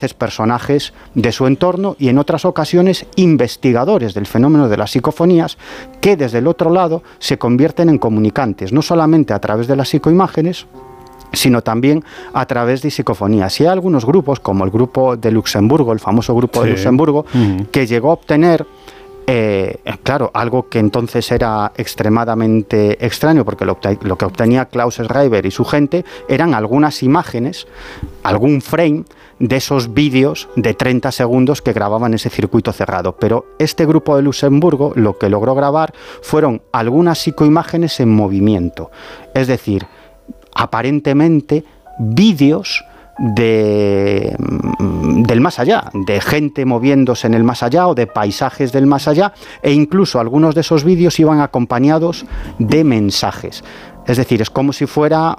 personajes de su entorno y en otras ocasiones investigadores del fenómeno de las psicofonías que desde el otro lado se convierten en comunicantes, no solamente a través de las psicoimágenes, sino también a través de psicofonías. Y hay algunos grupos, como el grupo de Luxemburgo, el famoso grupo de Luxemburgo, que llegó a obtener claro, algo que entonces era extremadamente extraño, porque lo que obtenía Klaus Schreiber y su gente eran algunas imágenes, algún frame de esos vídeos de 30 segundos que grababan ese circuito cerrado. Pero este grupo de Luxemburgo lo que logró grabar fueron algunas psicoimágenes en movimiento, es decir, aparentemente vídeos del más allá, de gente moviéndose en el más allá o de paisajes del más allá, e incluso algunos de esos vídeos iban acompañados de mensajes. Es decir, es como si fuera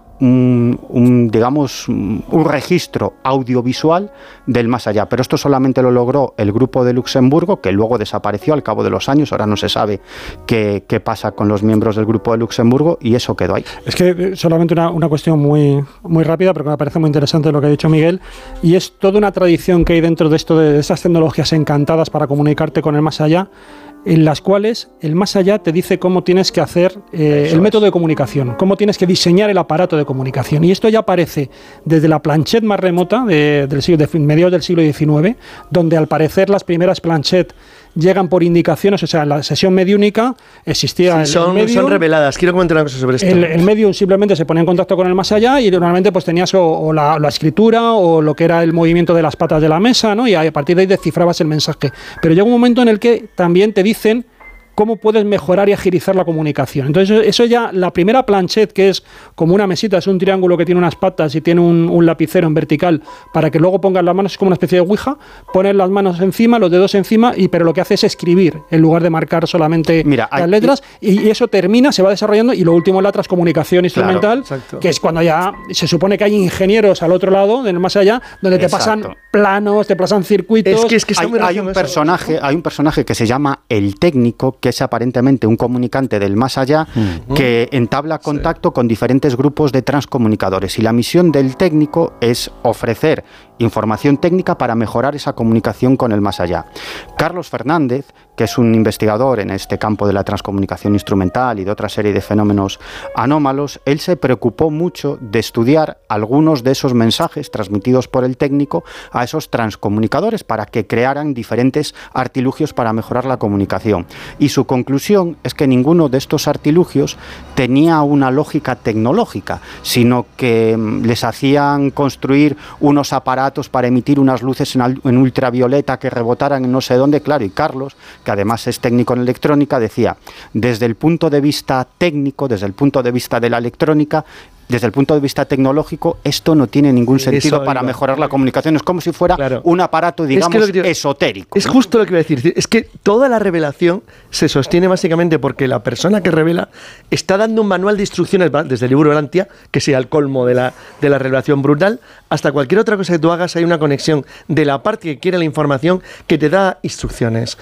digamos, un registro audiovisual del más allá. Pero esto solamente lo logró el grupo de Luxemburgo, que luego desapareció al cabo de los años. Ahora no se sabe qué pasa con los miembros del grupo de Luxemburgo, y eso quedó ahí. Es que solamente una cuestión muy rápida, pero que me parece muy interesante lo que ha dicho Miguel, y es toda una tradición que hay dentro de esto, de esas tecnologías encantadas para comunicarte con el más allá, en las cuales el más allá te dice cómo tienes que hacer el método de comunicación, cómo tienes que diseñar el aparato de comunicación. Y esto ya aparece desde la planchette más remota de mediados del siglo XIX, donde al parecer las primeras planchettes llegan por indicaciones, o sea, en la sesión mediúnica existía son reveladas. Quiero comentar una cosa sobre esto. El medium simplemente se pone en contacto con el más allá y normalmente pues tenías o la escritura o lo que era el movimiento de las patas de la mesa, ¿no? Y a partir de ahí descifrabas el mensaje. Pero llega un momento en el que también te dicen cómo puedes mejorar y agilizar la comunicación. Entonces, eso ya, la primera planchette, que es como una mesita, es un triángulo que tiene unas patas y tiene un lapicero en vertical para que luego pongas las manos, es como una especie de ouija, pones las manos encima, los dedos encima, pero lo que hace es escribir, en lugar de marcar solamente las letras, y eso termina, se va desarrollando, y lo último es la transcomunicación instrumental, que es cuando ya se supone que hay ingenieros al otro lado, del más allá, donde te pasan planos, te pasan circuitos. Es que hay un personaje que se llama el técnico, que es aparentemente un comunicante del más allá, que entabla contacto con diferentes grupos de transcomunicadores, y la misión del técnico es ofrecer información técnica para mejorar esa comunicación con el más allá. Carlos Fernández, que es un investigador en este campo de la transcomunicación instrumental y de otra serie de fenómenos anómalos, él se preocupó mucho de estudiar algunos de esos mensajes transmitidos por el técnico a esos transcomunicadores para que crearan diferentes artilugios para mejorar la comunicación. Y su conclusión es que ninguno de estos artilugios tenía una lógica tecnológica, sino que les hacían construir unos aparatos para emitir unas luces en ultravioleta que rebotaran en no sé dónde. Claro, y Carlos, que además es técnico en electrónica, decía, desde el punto de vista técnico, desde el punto de vista de la electrónica, desde el punto de vista tecnológico, esto no tiene ningún sentido para mejorar la comunicación. Es como si fuera un aparato, digamos, esotérico. Es justo lo que iba a decir. Es que toda la revelación se sostiene básicamente porque la persona que revela está dando un manual de instrucciones, desde el libro de Lantia, que sea el colmo de la revelación brutal, hasta cualquier otra cosa que tú hagas, hay una conexión de la parte que quiere la información que te da instrucciones.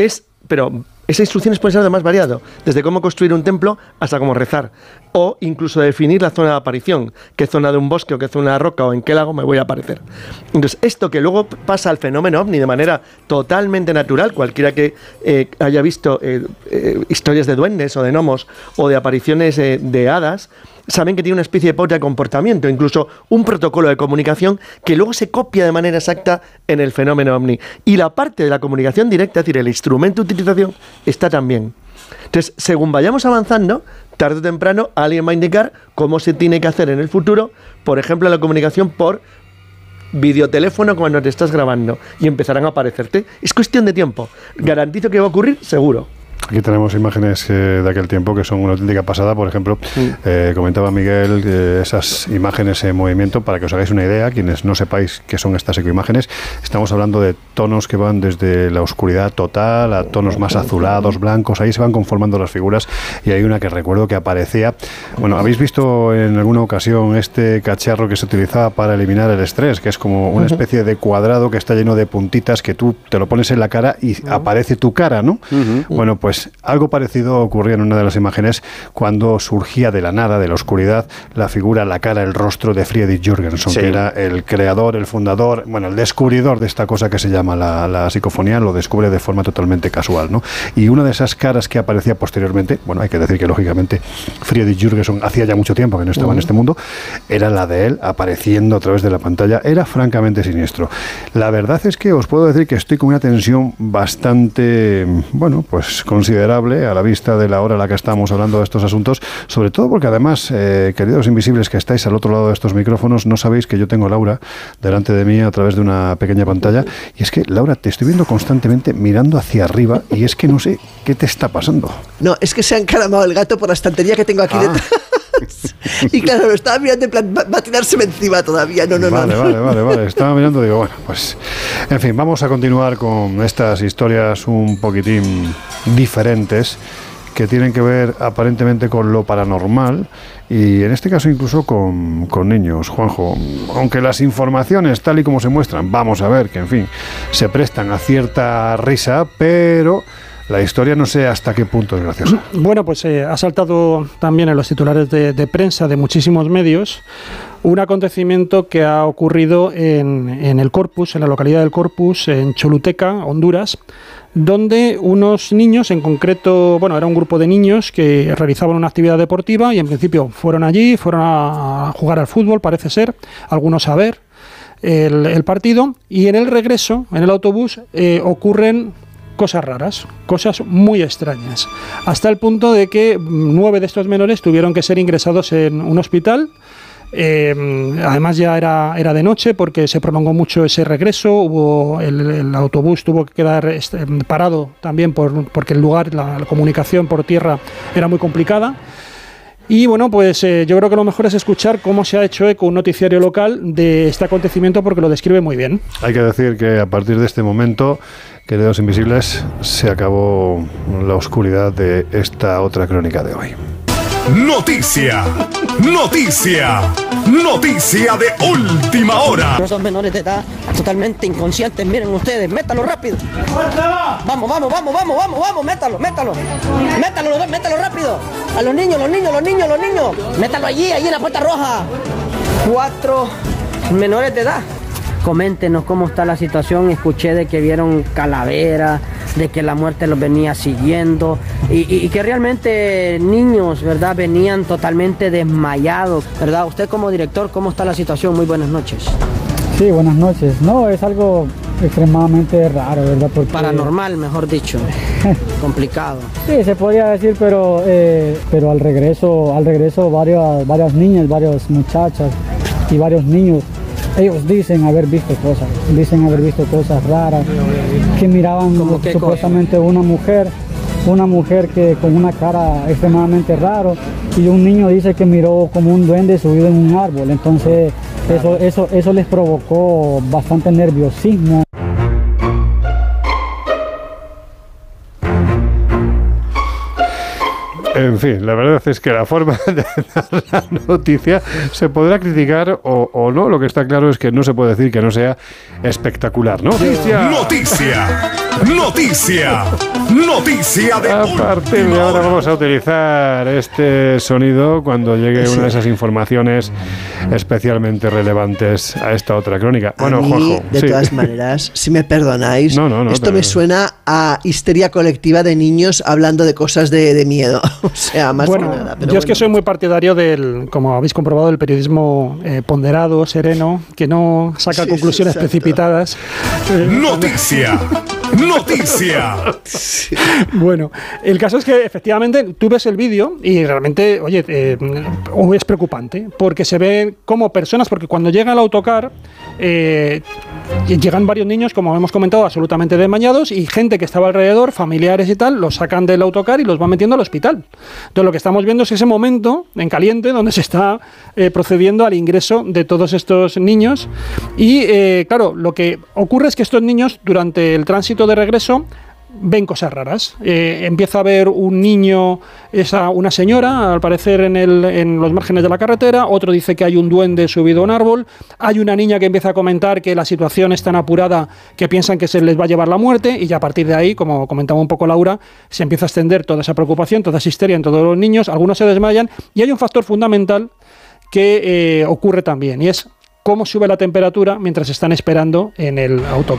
Pero esas instrucciones pueden ser de más variado, desde cómo construir un templo hasta cómo rezar, o incluso definir la zona de aparición, qué zona de un bosque o qué zona de roca o en qué lago me voy a aparecer. Entonces, esto que luego pasa al fenómeno ovni de manera totalmente natural, cualquiera que haya visto historias de duendes o de gnomos o de apariciones de hadas, saben que tiene una especie de pauta de comportamiento, incluso un protocolo de comunicación que luego se copia de manera exacta en el fenómeno ovni. Y la parte de la comunicación directa, es decir, el instrumento de utilización, está también. Entonces, según vayamos avanzando, tarde o temprano alguien va a indicar cómo se tiene que hacer en el futuro, por ejemplo, la comunicación por videoteléfono cuando te estás grabando, y empezarán a aparecerte. Es cuestión de tiempo. Garantizo que va a ocurrir, seguro. Aquí tenemos imágenes de aquel tiempo que son una auténtica pasada. Por ejemplo, comentaba Miguel esas imágenes en movimiento. Para que os hagáis una idea, quienes no sepáis qué son estas ecoimágenes, estamos hablando de tonos que van desde la oscuridad total a tonos más azulados, blancos. Ahí se van conformando las figuras, y hay una que recuerdo que aparecía. Bueno, ¿habéis visto en alguna ocasión este cacharro que se utilizaba para eliminar el estrés? Que es como una especie de cuadrado que está lleno de puntitas, que tú te lo pones en la cara y aparece tu cara, ¿no? Bueno, pues pues algo parecido ocurría en una de las imágenes cuando surgía de la nada, de la oscuridad, la figura, la cara, el rostro de Friedrich Jürgenson, que era el creador, el fundador, bueno, el descubridor de esta cosa que se llama la psicofonía. Lo descubre de forma totalmente casual, ¿no? Y una de esas caras que aparecía posteriormente, bueno, hay que decir que lógicamente Friedrich Jürgenson hacía ya mucho tiempo que no estaba en este mundo, era la de él apareciendo a través de la pantalla. Era francamente siniestro. La verdad es que os puedo decir que estoy con una tensión bastante, bueno, pues considerable a la vista de la hora a la que estamos hablando de estos asuntos, sobre todo porque además, queridos invisibles que estáis al otro lado de estos micrófonos, no sabéis que yo tengo a Laura delante de mí a través de una pequeña pantalla, y es que, Laura, te estoy viendo constantemente mirando hacia arriba y es que no sé qué te está pasando. No, es que se ha encaramado el gato por la estantería que tengo aquí detrás. Y claro, lo estaba mirando en plan, va a tirárseme encima todavía. No. Vale. Estaba mirando, digo, bueno, pues en fin, vamos a continuar con estas historias un poquitín diferentes que tienen que ver aparentemente con lo paranormal y en este caso incluso con niños. Juanjo, aunque las informaciones tal y como se muestran, vamos a ver que en fin, se prestan a cierta risa, pero la historia no sé hasta qué punto es graciosa. Bueno, pues ha saltado también en los titulares de prensa de muchísimos medios un acontecimiento que ha ocurrido en el Corpus, en la localidad del Corpus, en Choluteca, Honduras, donde unos niños, en concreto, bueno, era un grupo de niños que realizaban una actividad deportiva y en principio fueron allí, fueron a jugar al fútbol, parece ser, algunos a ver el partido, y en el regreso, en el autobús, ocurren cosas raras, cosas muy extrañas, hasta el punto de que 9 de estos menores tuvieron que ser ingresados en un hospital. Además ya era de noche porque se prolongó mucho ese regreso, el autobús tuvo que quedar parado también porque el lugar, la comunicación por tierra era muy complicada. Y bueno, pues yo creo que lo mejor es escuchar cómo se ha hecho eco un noticiario local de este acontecimiento porque lo describe muy bien. Hay que decir que a partir de este momento, queridos invisibles, se acabó la oscuridad de esta otra crónica de hoy. Noticia de última hora. Los dos menores de edad totalmente inconscientes, miren ustedes, métalo rápido. Vamos, métalo rápido. A los niños. Métalo allí en la puerta roja. 4 menores de edad. Coméntenos cómo está la situación. Escuché de que vieron calaveras, de que la muerte los venía siguiendo y que realmente niños, ¿verdad?, venían totalmente desmayados, ¿verdad? Usted como director, ¿cómo está la situación? Muy buenas noches. Sí, buenas noches. No, es algo extremadamente raro, ¿verdad? Porque paranormal, mejor dicho. Complicado. Sí, se podría decir, pero al regreso varias niñas, varias muchachas y varios niños, ellos dicen haber visto cosas raras, que miraban supuestamente una mujer que con una cara extremadamente raro, y un niño dice que miró como un duende subido en un árbol. Entonces eso les provocó bastante nerviosismo. En fin, la verdad es que la forma de dar la noticia se podrá criticar o no. Lo que está claro es que no se puede decir que no sea espectacular. Noticia de a partir de ahora vamos a utilizar este sonido cuando llegue una de esas informaciones especialmente relevantes a esta otra crónica. Bueno, a mí, Juanjo, de todas maneras, si me perdonáis, esto me suena a histeria colectiva de niños hablando de cosas de miedo. O sea, más bueno, que nada. Pero es que soy muy partidario del, como habéis comprobado, del periodismo ponderado, sereno, que no saca conclusiones precipitadas. Noticia. Sí. Bueno, el caso es que efectivamente tú ves el vídeo y realmente, oye, es preocupante porque se ven como personas, porque cuando llega el autocar llegan varios niños, como hemos comentado, absolutamente desmayados, y gente que estaba alrededor, familiares y tal, los sacan del autocar y los van metiendo al hospital. Entonces lo que estamos viendo es ese momento en caliente donde se está procediendo al ingreso de todos estos niños y claro, lo que ocurre es que estos niños durante el tránsito de regreso ven cosas raras. Empieza a ver un niño, una señora, al parecer en los márgenes de la carretera, otro dice que hay un duende subido a un árbol, hay una niña que empieza a comentar que la situación es tan apurada que piensan que se les va a llevar la muerte, y ya a partir de ahí, como comentaba un poco Laura, se empieza a extender toda esa preocupación, toda esa histeria en todos los niños, algunos se desmayan, y hay un factor fundamental que ocurre también, y es cómo sube la temperatura mientras están esperando en el autobús.